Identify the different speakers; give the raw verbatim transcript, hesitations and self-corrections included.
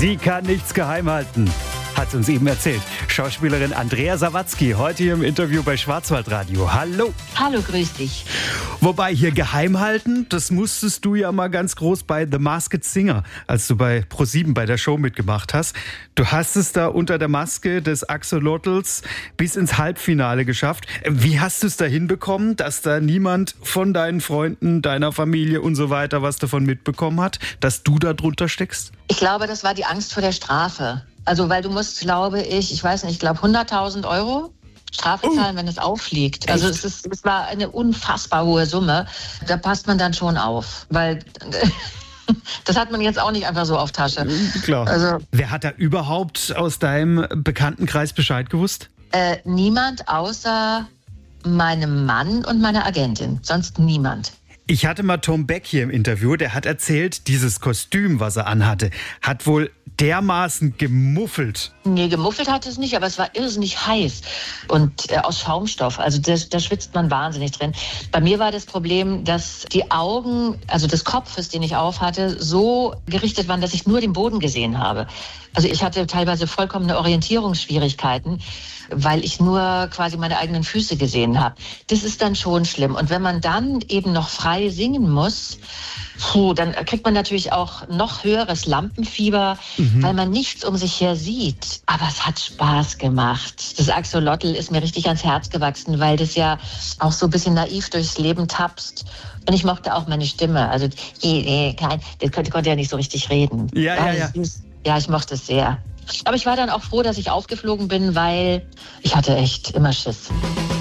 Speaker 1: Sie kann nichts geheim halten, hat uns eben erzählt. Schauspielerin Andrea Sawatzki, heute hier im Interview bei Schwarzwaldradio. Hallo.
Speaker 2: Hallo, grüß dich.
Speaker 1: Wobei hier geheim halten, das musstest du ja mal ganz groß bei The Masked Singer, als du bei ProSieben bei der Show mitgemacht hast. Du hast es da unter der Maske des Axolotls bis ins Halbfinale geschafft. Wie hast du es da hinbekommen, dass da niemand von deinen Freunden, deiner Familie und so weiter was davon mitbekommen hat, dass du da drunter steckst?
Speaker 2: Ich glaube, das war die Angst vor der Strafe. Also, weil du musst, glaube ich, ich weiß nicht, ich glaube hunderttausend Euro Strafe zahlen, uh, wenn es auffliegt. Also es, ist, es war eine unfassbar hohe Summe. Da passt man dann schon auf, weil das hat man jetzt auch nicht einfach so auf Tasche.
Speaker 1: Klar.
Speaker 2: Also,
Speaker 1: wer hat da überhaupt aus deinem Bekanntenkreis Bescheid gewusst?
Speaker 2: Äh, niemand außer meinem Mann und meiner Agentin. Sonst niemand.
Speaker 1: Ich hatte mal Tom Beck hier im Interview, der hat erzählt, dieses Kostüm, was er anhatte, hat wohl dermaßen gemuffelt.
Speaker 2: Nee, gemuffelt hat es nicht, aber es war irrsinnig heiß und äh, aus Schaumstoff. Also das, da schwitzt man wahnsinnig drin. Bei mir war das Problem, dass die Augen, also des Kopfes, den ich auf hatte, so gerichtet waren, dass ich nur den Boden gesehen habe. Also ich hatte teilweise vollkommene Orientierungsschwierigkeiten, weil ich nur quasi meine eigenen Füße gesehen habe. Das ist dann schon schlimm. Und wenn man dann eben noch frei singen muss, puh, dann kriegt man natürlich auch noch höheres Lampenfieber, mhm. weil man nichts um sich her sieht. Aber es hat Spaß gemacht. Das Axolotl ist mir richtig ans Herz gewachsen, weil das ja auch so ein bisschen naiv durchs Leben tapst. Und ich mochte auch meine Stimme. Also, das konnte, konnte ja nicht so richtig reden.
Speaker 1: Ja, ja, ja.
Speaker 2: Ja, ich mochte es sehr. Aber ich war dann auch froh, dass ich aufgeflogen bin, weil ich hatte echt immer Schiss.